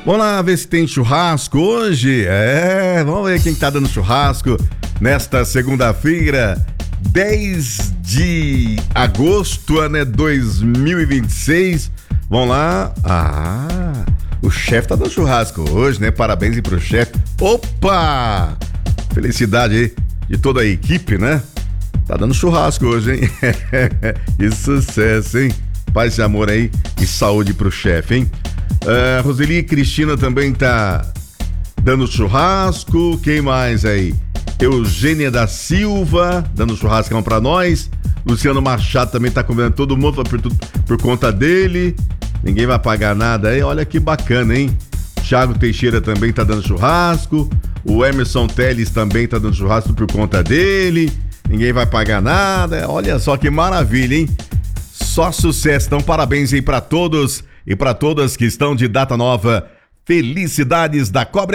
Vamos lá ver se tem churrasco hoje. Vamos ver quem tá dando churrasco nesta segunda-feira, 10 de agosto, né, 2026. Vamos lá. O chefe tá dando churrasco hoje, né? Parabéns aí pro chefe. Opa! Felicidade aí de toda a equipe, né? Tá dando churrasco hoje, hein? Que sucesso, hein? Paz e amor aí e saúde pro chefe, hein? Roseli e Cristina também tá dando churrasco. Quem mais aí? Eugênia da Silva dando churrascão pra nós. Luciano Machado também tá convidando todo mundo por conta dele. Ninguém vai pagar nada aí. Olha que bacana, hein? Thiago Teixeira também tá dando churrasco. O Emerson Teles também tá dando churrasco por conta dele. Ninguém vai pagar nada. Olha só que maravilha, hein? Só sucesso. Então, parabéns aí pra todos e pra todas que estão de data nova. Felicidades da Cobra